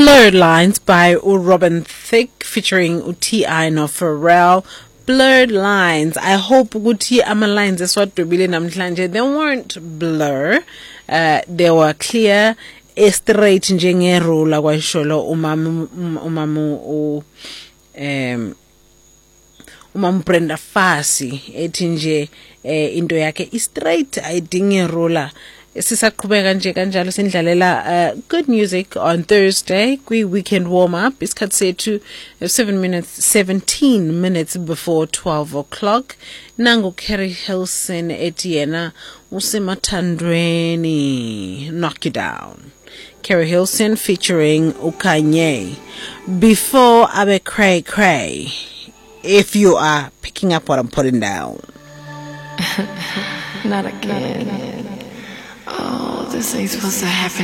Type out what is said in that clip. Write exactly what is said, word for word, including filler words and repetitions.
Blurred Lines by Robin Thicke featuring T I no Pharrell. Blurred Lines. I hope ukuthi ama lines eswadubile namhlanje they weren't blur. Uh, they were clear, straight njenge roller kwasholo umamu umamu um umamu Brenda Fassie ethi nje into yakhe is straight ayidinge roller. Sisaqhubeka nje kanjalo sindlalela good music on Thursday kwi weekend warm up isikhathi sethu seven minutes seventeen minutes before twelve o'clock. Nangu Kerry Hilson ethi yena usemathandweni knock you down. Kerry Hilson featuring Ukanye. Before abe cray cray, if you are picking up what I'm putting down. Not again. Oh, this ain't supposed to happen.